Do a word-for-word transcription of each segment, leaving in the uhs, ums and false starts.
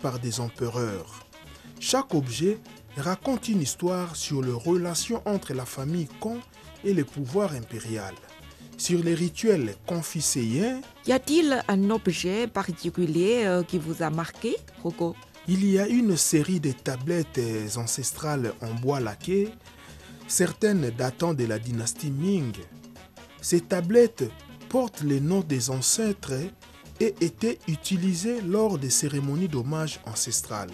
par des empereurs. Chaque objet raconte une histoire sur les relations entre la famille Kong et le pouvoir impérial. Sur les rituels confucéens, Y a-t-il un objet particulier euh, qui vous a marqué, Rocco? il y a une série de tablettes ancestrales en bois laqué, certaines datant de la dynastie Ming. Ces tablettes portent les noms des ancêtres et étaient utilisées lors des cérémonies d'hommage ancestrales.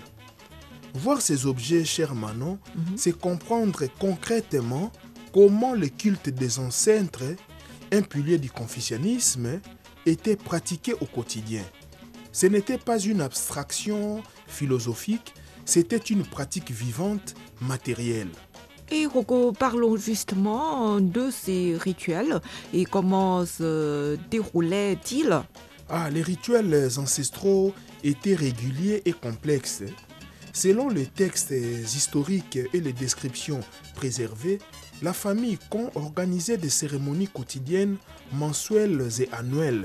Voir ces objets, cher Manon, Mhm. c'est comprendre concrètement comment le culte des ancêtres, un pilier du confucianisme, était pratiqué au quotidien. Ce n'était pas une abstraction philosophique, c'était une pratique vivante, matérielle. Et Rocco, parlons justement de ces rituels et comment se déroulaient-ils? Ah, les rituels ancestraux étaient réguliers et complexes. Selon les textes historiques et les descriptions préservées, la famille Kong organisait des cérémonies quotidiennes, mensuelles et annuelles.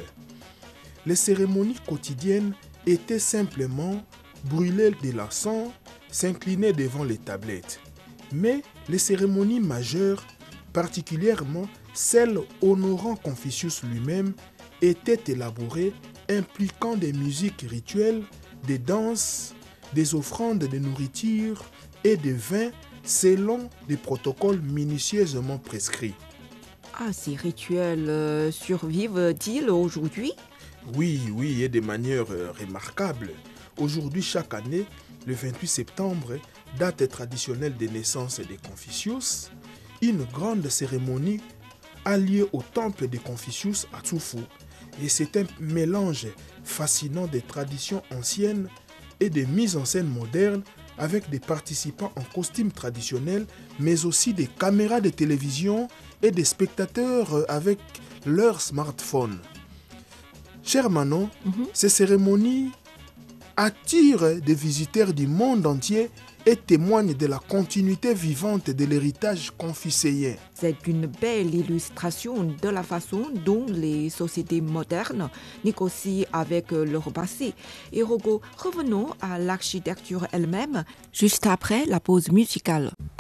Les cérémonies quotidiennes étaient simplement brûler de l'encens, s'incliner devant les tablettes. Mais les cérémonies majeures, particulièrement celles honorant Confucius lui-même, étaient élaborées, impliquant des musiques rituelles, des danses, des offrandes de nourriture et de vin selon des protocoles minutieusement prescrits. Ah, ces rituels euh, survivent-ils aujourd'hui? Oui, oui, et de manière euh, remarquable. Aujourd'hui, chaque année, le vingt-huit septembre, date traditionnelle de naissance de Confucius, une grande cérémonie a lieu au temple de Confucius à Tsufu. Et c'est un mélange fascinant des traditions anciennes et des mises en scène modernes avec des participants en costumes traditionnels, mais aussi des caméras de télévision et des spectateurs avec leur smartphone. Cher Manon, Mhm. ces cérémonies attirent des visiteurs du monde entier et témoignent de la continuité vivante de l'héritage confucéen. C'est une belle illustration de la façon dont les sociétés modernes négocient avec leur passé. Et Rocco, revenons à l'architecture elle-même, juste après la pause musicale.